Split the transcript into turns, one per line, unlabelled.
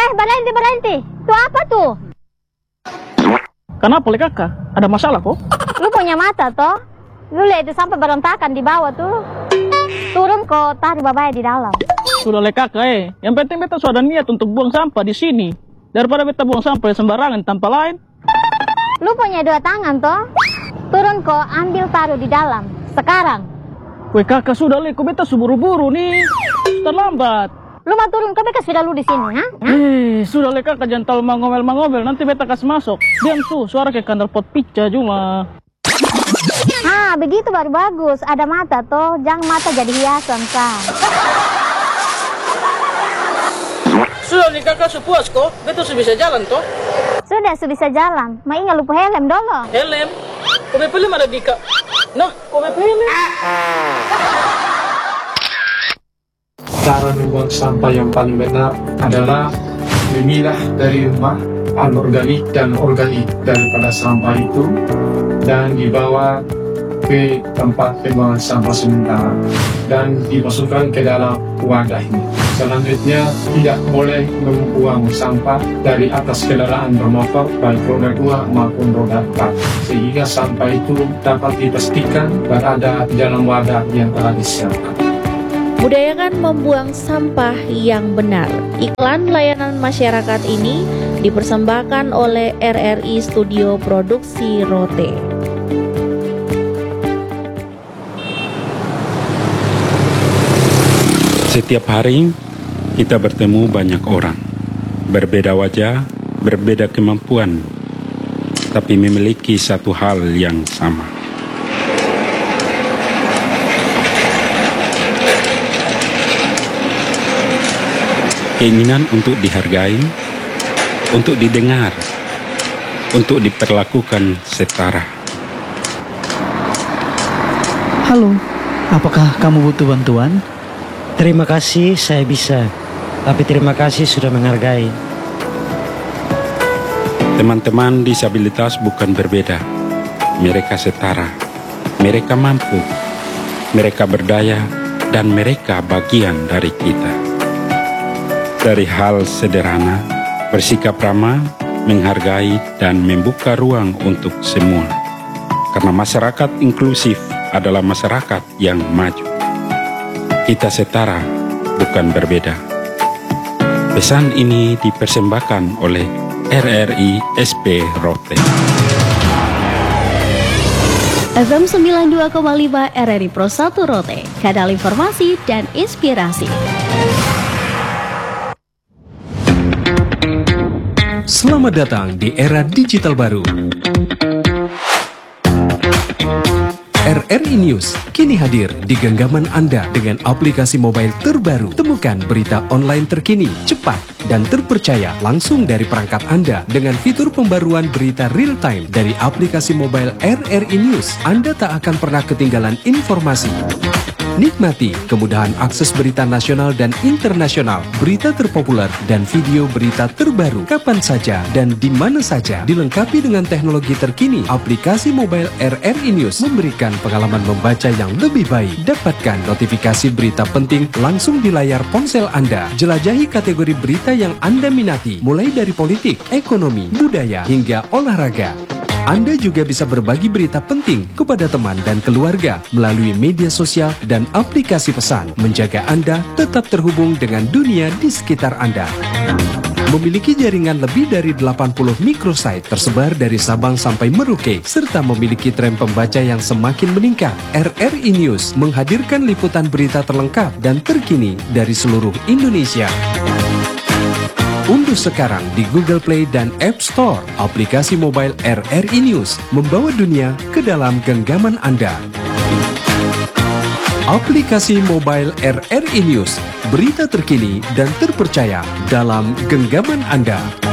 berhenti. Itu apa tuh?
Kenapa le kakak? Ada masalah kok?
Lu punya mata toh? Lu lihat itu sampai berontakan di bawah tuh. Turun kok, tarik babaya di dalam.
Sudah le kakak yang penting beta sudah niat untuk buang sampah di sini. Daripada beta buang sampah sembarangan tanpa lain.
Lu punya 2 tangan toh? Turun kok, ambil taruh di dalam. Sekarang.
Weh kakak sudah le, kok beta buru-buru nih. Terlambat.
Lu mau turun, kok bekas sudah lu di sini, ha?
Sudah le kakak jangan terlalu mangomel-mangomel, nanti beta kasih masuk. Diam tuh, suara kayak kandar pot pizza cuma.
Begitu baru bagus. Ada mata toh, jangan mata jadi hiasan, Kak.
Sudah nih kakak sepuas kok, beta sudah bisa jalan toh?
Sudah bisa jalan. Ma ingat lupa helm dulu.
Helm? Kok helm ada di kak? Nah, kok helm?
Cara membuang sampah yang paling benar adalah memilah dari rumah anorganik dan organik daripada sampah itu dan dibawa ke tempat pembuangan sampah sementara dan dimasukkan ke dalam wadah ini. Selanjutnya, tidak boleh membuang sampah dari atas kendaraan bermotor baik roda 2 maupun roda 4 sehingga sampah itu dapat dipastikan berada di dalam wadah yang telah disiapkan.
Budayakan membuang sampah yang benar. Iklan layanan masyarakat ini dipersembahkan oleh RRI Studio Produksi Rote.
Setiap hari kita bertemu banyak orang, berbeda wajah, berbeda kemampuan, tapi memiliki satu hal yang sama. Keinginan untuk dihargai, untuk didengar, untuk diperlakukan setara.
Halo, apakah kamu butuh bantuan?
Terima kasih, saya bisa. Tapi terima kasih sudah menghargai.
Teman-teman disabilitas bukan berbeda. Mereka setara. Mereka mampu. Mereka berdaya. Dan mereka bagian dari kita. Dari hal sederhana, bersikap ramah, menghargai, dan membuka ruang untuk semua. Karena masyarakat inklusif adalah masyarakat yang maju. Kita setara, bukan berbeda. Pesan ini dipersembahkan oleh RRI SP Rote.
FM 92,5 RRI Pro 1 Rote, kanal informasi dan inspirasi.
Selamat datang di era digital baru. RRI News kini hadir di genggaman Anda dengan aplikasi mobile terbaru. Temukan berita online terkini, cepat, dan terpercaya langsung dari perangkat Anda dengan fitur pembaruan berita real time dari aplikasi mobile RRI News. Anda tak akan pernah ketinggalan informasi. Nikmati kemudahan akses berita nasional dan internasional, berita terpopuler, dan video berita terbaru kapan saja dan di mana saja. Dilengkapi dengan teknologi terkini, aplikasi mobile RRI News memberikan pengalaman membaca yang lebih baik. Dapatkan notifikasi berita penting langsung di layar ponsel Anda. Jelajahi kategori berita yang Anda minati, mulai dari politik, ekonomi, budaya, hingga olahraga. Anda juga bisa berbagi berita penting kepada teman dan keluarga melalui media sosial dan aplikasi pesan, menjaga Anda tetap terhubung dengan dunia di sekitar Anda. Memiliki jaringan lebih dari 80 microsite tersebar dari Sabang sampai Merauke, serta memiliki tren pembaca yang semakin meningkat. RRI News menghadirkan liputan berita terlengkap dan terkini dari seluruh Indonesia. Unduh sekarang di Google Play dan App Store aplikasi mobile RRI News, membawa dunia ke dalam genggaman Anda. Aplikasi mobile RRI News, berita terkini dan terpercaya dalam genggaman Anda.